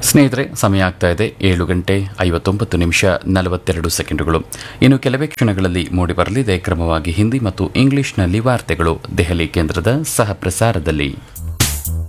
ಸ್ನೇಹಿತರೆ, ಸಮಯ ಆಗ್ತಾ ಇದೆ 7:59 ಇನ್ನು ಕೆಲವೇ ಕ್ಷಣಗಳಲ್ಲಿ ಮೂಡಿಬರಲಿದೆ ಕ್ರಮವಾಗಿ ಹಿಂದಿ ಮತ್ತು ಇಂಗ್ಲಿಷ್ನಲ್ಲಿ ವಾರ್ತೆಗಳು ದೆಹಲಿ ಕೇಂದ್ರದ ಸಹ ಪ್ರಸಾರದಲ್ಲಿ.